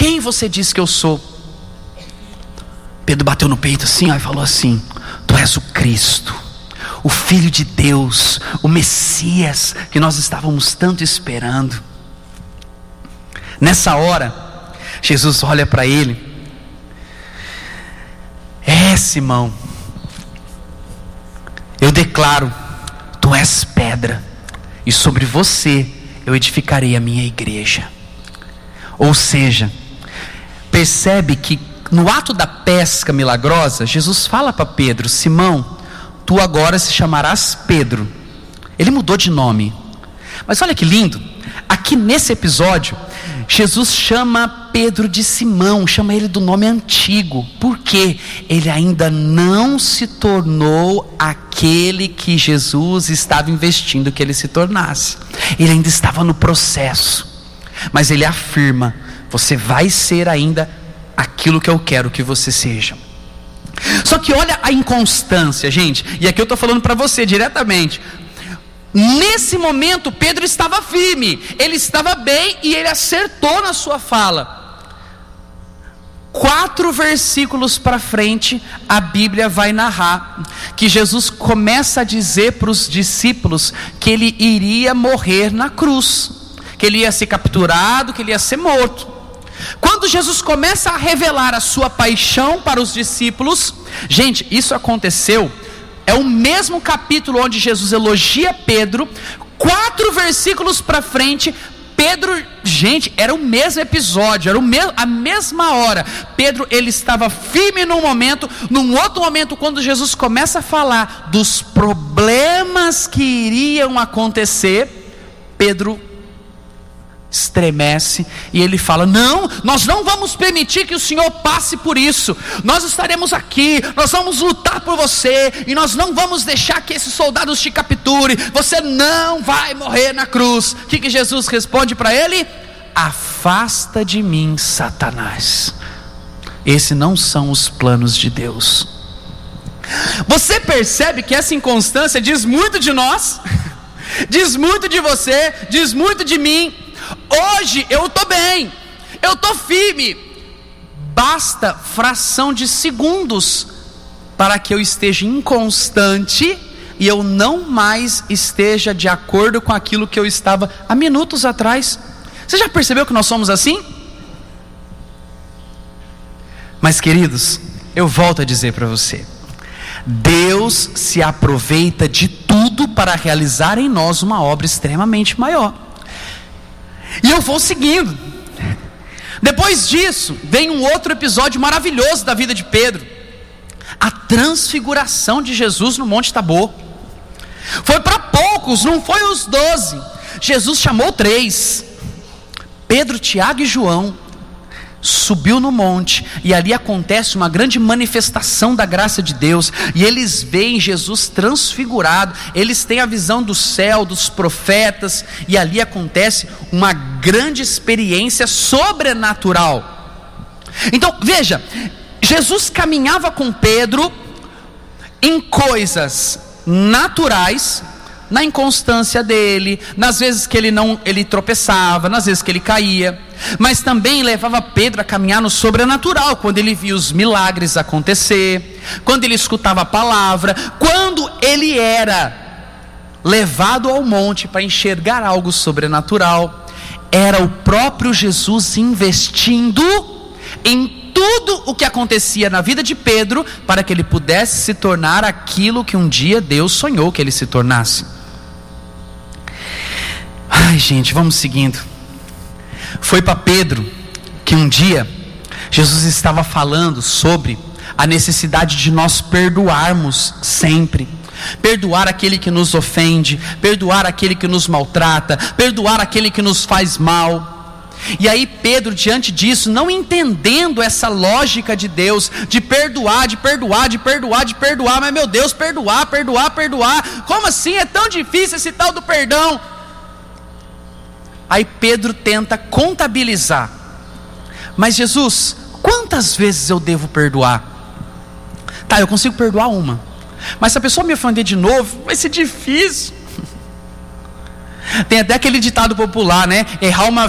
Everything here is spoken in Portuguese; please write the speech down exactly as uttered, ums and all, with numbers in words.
quem você diz que eu sou? Pedro bateu no peito assim, ó, e falou assim: tu és o Cristo, o Filho de Deus, o Messias que nós estávamos tanto esperando. Nessa hora, Jesus olha para ele: é, Simão, eu declaro, tu és pedra, e sobre você eu edificarei a minha igreja. Ou seja, percebe que no ato da pesca milagrosa, Jesus fala para Pedro: Simão, tu agora se chamarás Pedro. Ele mudou de nome. Mas olha que lindo, aqui nesse episódio, Jesus chama Pedro de Simão, chama ele do nome antigo. Por quê? Ele ainda não se tornou aquele que Jesus estava investindo que ele se tornasse. Ele ainda estava no processo. Mas ele afirma: você vai ser ainda aquilo que eu quero que você seja. Só que olha a inconstância, gente. E aqui eu estou falando para você diretamente. Nesse momento Pedro estava firme, ele estava bem e ele acertou na sua fala. Quatro versículos para frente, a Bíblia vai narrar que Jesus começa a dizer para os discípulos que ele iria morrer na cruz, que ele ia ser capturado, que ele ia ser morto. Quando Jesus começa a revelar a sua paixão para os discípulos, gente, isso aconteceu, é o mesmo capítulo onde Jesus elogia Pedro. Quatro versículos para frente, Pedro, gente, era o mesmo episódio, era o me- a mesma hora. Pedro, ele estava firme num momento, num outro momento, quando Jesus começa a falar dos problemas que iriam acontecer, Pedro estremece e ele fala: não, nós não vamos permitir que o Senhor passe por isso, nós estaremos aqui, nós vamos lutar por você, e nós não vamos deixar que esses soldados te capturem, você não vai morrer na cruz. O que, que Jesus responde para ele? Afasta de mim, Satanás, esses não são os planos de Deus. Você percebe que essa inconstância diz muito de nós, diz muito de você, diz muito de mim. Hoje eu estou bem, eu estou firme, basta fração de segundos para que eu esteja inconstante e eu não mais esteja de acordo com aquilo que eu estava há minutos atrás. Você já percebeu que nós somos assim? Mas queridos, eu volto a dizer para você: Deus se aproveita de tudo para realizar em nós uma obra extremamente maior. E eu vou seguindo. Depois disso, vem um outro episódio maravilhoso da vida de Pedro: a transfiguração de Jesus no Monte Tabor. Foi para poucos, não foi os doze. Jesus chamou três: Pedro, Tiago e João. Subiu no monte, e ali acontece uma grande manifestação da graça de Deus, e eles veem Jesus transfigurado, eles têm a visão do céu, dos profetas, e ali acontece uma grande experiência sobrenatural. Então veja, Jesus caminhava com Pedro em coisas naturais, na inconstância dele, nas vezes que ele não, ele tropeçava, nas vezes que ele caía, mas também levava Pedro a caminhar no sobrenatural, quando ele via os milagres acontecer, quando ele escutava a palavra, quando ele era levado ao monte para enxergar algo sobrenatural. Era o próprio Jesus investindo em tudo o que acontecia na vida de Pedro, para que ele pudesse se tornar aquilo que um dia Deus sonhou que ele se tornasse. Ai, gente, vamos seguindo. Foi para Pedro que um dia Jesus estava falando sobre a necessidade de nós perdoarmos sempre. Perdoar aquele que nos ofende, perdoar aquele que nos maltrata, perdoar aquele que nos faz mal. E aí Pedro, diante disso, não entendendo essa lógica de Deus, de perdoar, de perdoar, de perdoar, de perdoar, mas meu Deus, perdoar, perdoar, perdoar, como assim? É tão difícil esse tal do perdão. Aí Pedro tenta contabilizar: mas Jesus, quantas vezes eu devo perdoar? Tá, eu consigo perdoar uma, mas se a pessoa me ofender de novo, vai ser difícil. Tem até aquele ditado popular, né? Errar uma